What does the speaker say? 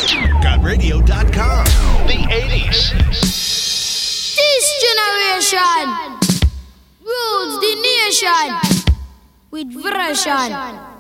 GotRadio.com. The 80s. This generation rules the nation with version.